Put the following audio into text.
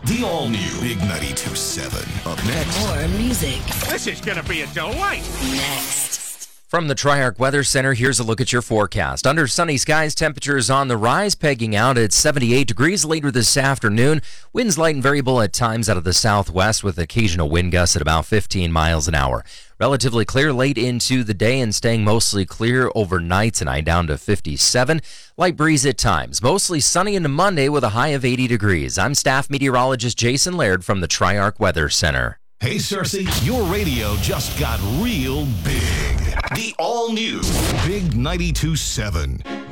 The all-new Big 92.7. Up next. More music. This is going to be a delight. Next. From the Triarch Weather Center, here's a look at your forecast. Under sunny skies, temperatures on the rise, pegging out at 78 degrees later this afternoon. Winds light and variable at times out of the southwest with occasional wind gusts at about 15 miles an hour. Relatively clear late into the day and staying mostly clear overnight tonight down to 57. Light breeze at times. Mostly sunny into Monday with a high of 80 degrees. I'm staff meteorologist Jason Laird from the Triarch Weather Center. Hey, Cersei, your radio just got real big. The all-new Big 92.7.